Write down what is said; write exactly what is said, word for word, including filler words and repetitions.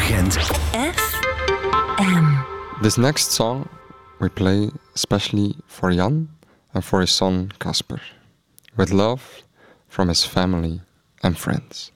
Gent. F M. This next song we play especially for Jan and for his son Casper, with love from his family and friends.